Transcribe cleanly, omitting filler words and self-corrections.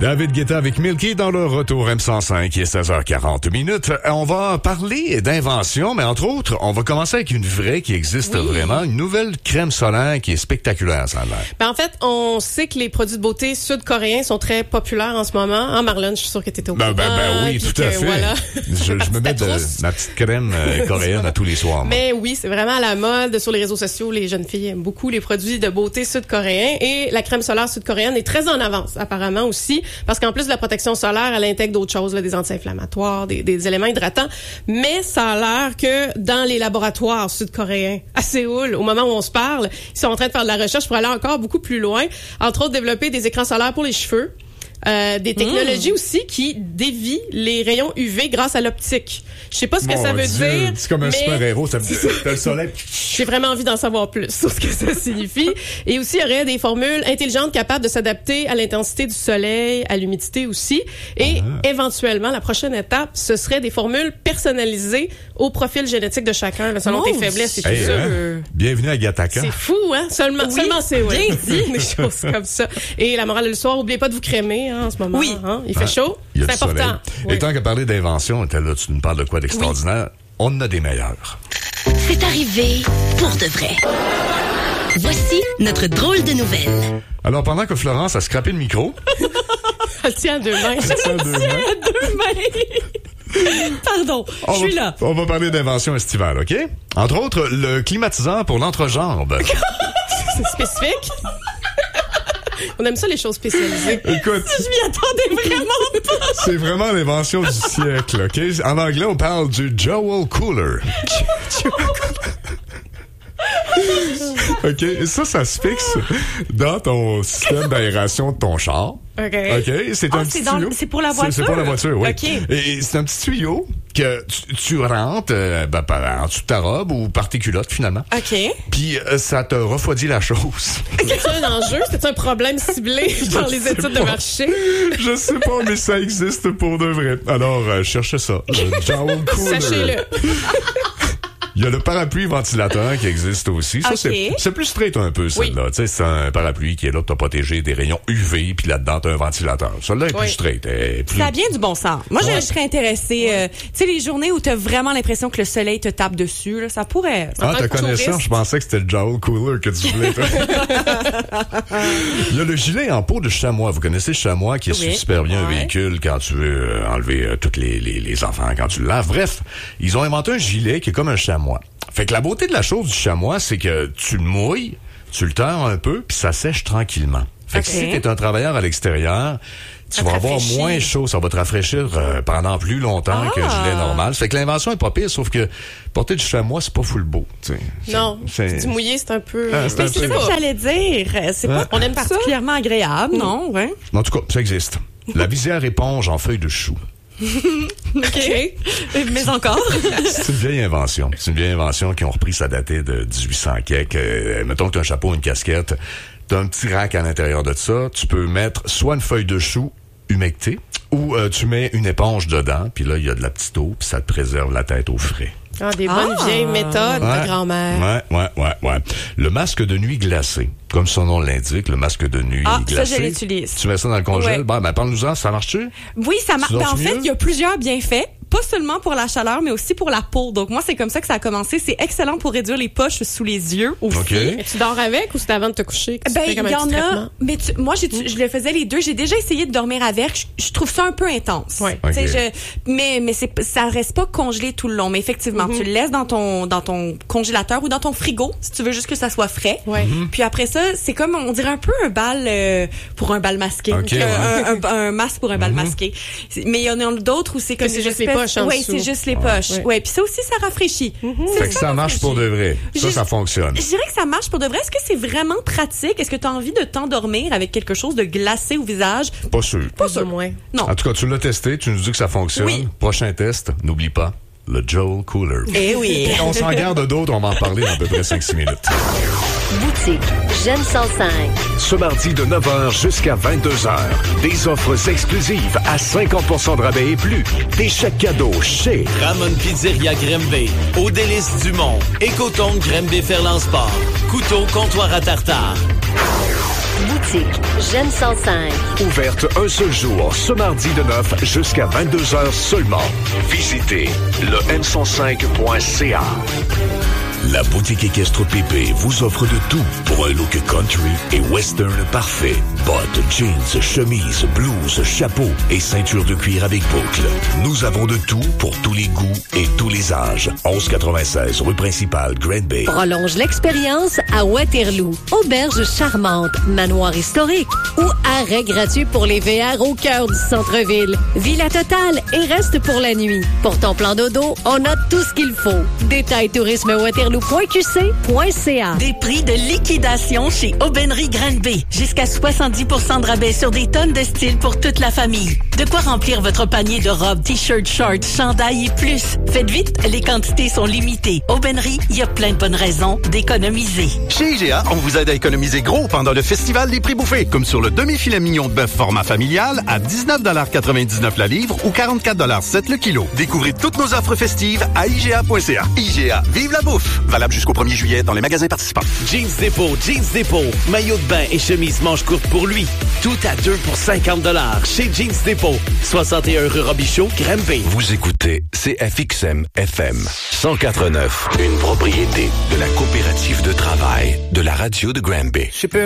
David Guetta avec Milky dans le retour M105, il est 16h40 minutes. On va parler d'invention, mais entre autres, on va commencer avec une vraie qui existe vraiment, une nouvelle crème solaire qui est spectaculaire, ça a l'air. Ben en fait, on sait que les produits de beauté sud-coréens sont très populaires en ce moment. En Marlon, je suis sûre que t'étais au courant. Ben oui, tout à fait. Voilà. Je me mets de ma petite crème coréenne à tous les soirs. Mais oui, c'est vraiment à la mode. Sur les réseaux sociaux, les jeunes filles aiment beaucoup les produits de beauté sud-coréens. Et la crème solaire sud-coréenne est très en avance, apparemment aussi. Parce qu'en plus de la protection solaire, elle intègre d'autres choses, là, des anti-inflammatoires, des éléments hydratants. Mais ça a l'air que dans les laboratoires sud-coréens à Séoul, au moment où on se parle, ils sont en train de faire de la recherche pour aller encore beaucoup plus loin. Entre autres, développer des écrans solaires pour les cheveux. Des technologies aussi qui dévient les rayons UV grâce à l'optique. Je sais pas ce que ça veut dire. C'est comme un super-héros, t'as le soleil. J'ai vraiment envie d'en savoir plus sur ce que ça signifie. Et aussi, il y aurait des formules intelligentes capables de s'adapter à l'intensité du soleil, à l'humidité aussi. Et éventuellement, la prochaine étape, ce serait des formules personnalisées au profil génétique de chacun, selon tes faiblesses et tout ça. Bienvenue à Gataka. C'est fou, hein? Seulement c'est bien dit. Des choses comme ça. Et la morale du soir, n'oubliez pas de vous crémer, en ce moment. Oui. Hein? Il fait chaud. C'est important. Et tant qu'à parler d'invention, là, tu nous parles de quoi d'extraordinaire? On en a des meilleurs. C'est arrivé pour de vrai. Voici notre drôle de nouvelle. Alors, pendant que Florence a scrappé le micro... Elle tient à deux mains. Pardon, je suis là. On va parler d'invention estivale, OK? Entre autres, le climatiseur pour l'entrejambe. C'est spécifique? On aime ça, les choses spécialisées. Écoute, je m'y attendais vraiment pas. C'est vraiment l'invention du siècle, OK? En anglais, on parle du Joel Cooler. OK? Ça se fixe dans ton système d'aération de ton char. OK. C'est un petit tuyau. C'est pour la voiture? C'est pour la voiture, oui. OK. Et c'est un petit tuyau que tu rentres en dessous de ta robe ou par tes culottes, finalement. OK. Puis ça te refroidit la chose. C'est un enjeu? C'est un problème ciblé par les études de marché? Je sais pas, mais ça existe pour de vrai. Alors, cherchez ça. Joel Cooler. Sachez-le. Il y a le parapluie ventilateur qui existe aussi. Ça, c'est plus straight un peu, celle-là. Tu sais, c'est un parapluie qui est là pour te protéger des rayons UV, puis là-dedans, t'as un ventilateur. Celle-là est plus straight. Ça a bien du bon sens. Moi, je serais intéressée. Tu sais, les journées où t'as vraiment l'impression que le soleil te tape dessus, là, ça pourrait... t'as connaissance? Je pensais que c'était le Joel Cooler que tu voulais. Il y a le gilet en peau de chamois. Vous connaissez le chamois qui est super bien un véhicule quand tu veux enlever tous les enfants, quand tu le laves. Bref, ils ont inventé un gilet qui est comme un chamois. Fait que la beauté de la chose du chamois, c'est que tu le mouilles, tu le tords un peu, puis ça sèche tranquillement. Fait que si t'es un travailleur à l'extérieur, tu vas avoir moins chaud, ça va te rafraîchir pendant plus longtemps que le gilet normal. Fait que l'invention est pas pire, sauf que porter du chamois, c'est pas full beau. T'sais. Non, du mouillé, c'est un peu... c'est ça que j'allais dire. C'est pas on aime particulièrement agréable, non? Ouais. En tout cas, ça existe. La visière éponge en feuille de chou. OK. Mais encore. C'est une vieille invention. C'est une vieille invention qui ont repris, ça datait de 1800 quelques. Mettons que tu as un chapeau, une casquette, tu as un petit rack à l'intérieur de ça. Tu peux mettre soit une feuille de chou humectée ou tu mets une éponge dedans, puis là, il y a de la petite eau, puis ça te préserve la tête au frais. Des bonnes vieilles méthodes de grand-mère. Ouais. Le masque de nuit glacé. Comme son nom l'indique, le masque de nuit glacé. Ça, je l'utilise. Tu mets ça dans le congèle. Parle-nous-en, ça marche-tu? Oui, ça marche. En fait, il y a plusieurs bienfaits. Pas seulement pour la chaleur, mais aussi pour la peau. Donc, moi, c'est comme ça que ça a commencé. C'est excellent pour réduire les poches sous les yeux aussi. Okay. Mais tu dors avec ou c'est avant de te coucher? Il y en a. Mais moi, je le faisais les deux. J'ai déjà essayé de dormir avec. Je trouve ça un peu intense. Ouais. Mais ça reste pas congelé tout le long. Mais effectivement, tu le laisses dans ton congélateur ou dans ton frigo, si tu veux juste que ça soit frais. Ouais. Puis après ça, c'est comme, on dirait un peu un bal pour un bal masqué. Un masque pour un bal masqué. Mais il y en a d'autres où c'est comme c'est juste les poches. Oui, c'est juste les poches. Ouais. Puis ça aussi, ça rafraîchit. Fait que ça marche pour de vrai. Ça fonctionne. Je dirais que ça marche pour de vrai. Est-ce que c'est vraiment pratique? Est-ce que tu as envie de t'endormir avec quelque chose de glacé au visage? Pas sûr. Pas sûr. Moins. Non. En tout cas, tu l'as testé, tu nous dis que ça fonctionne. Oui. Prochain test, n'oublie pas. Le Joel Cooler. Eh oui. Et on s'en garde d'autres, on va en parler dans à peu près 5-6 minutes. Boutique Jeune 105. Ce mardi de 9h jusqu'à 22h. Des offres exclusives à 50% de rabais et plus. Des chèques cadeaux chez Ramon Pizzeria Grimby, Au Délice Dumont, Écoton Grimby Ferland Sport, Couteau Comptoir à tartare. Boutique J'aime 105. Ouverte un seul jour, ce mardi de 9 jusqu'à 22h seulement. Visitez le m105.ca. La boutique équestre Pépé vous offre de tout pour un look country et western parfait. Bottes, jeans, chemises, blouses, chapeaux et ceinture de cuir avec boucle. Nous avons de tout pour tous les goûts et tous les âges. 1196 rue principale, Grand Bay. Prolonge l'expérience à Waterloo. Auberge charmante, manoir historique ou arrêt gratuit pour les VR au cœur du centre-ville. Villa totale et reste pour la nuit. Pour ton plan dodo, on a tout ce qu'il faut. Détail tourisme waterloo.qc.ca. Des prix de liquidation chez Aubainerie Granby. Jusqu'à 70% de rabais sur des tonnes de styles pour toute la famille. De quoi remplir votre panier de robes, t-shirts, shorts, chandails et plus. Faites vite, les quantités sont limitées. Aubainerie, il y a plein de bonnes raisons d'économiser. Chez IGA, on vous aide à économiser gros pendant le festival des prix bouffés, comme sur le demi-filet mignon de bœuf format familial à 19,99$ la livre ou 44,7$ le kilo. Découvrez toutes nos offres festives à IGA.ca. IGA, vive la bouffe! Valable jusqu'au 1er juillet dans les magasins participants. Jeans Dépôt, maillot de bain et chemise manche courte pour lui. Tout à 2 pour 50$ chez Jeans Dépôt. 61 rue Robichaud, Granby. Vous écoutez CFXM FM 104.9, une propriété de la coopérative de travail de la radio de Granby.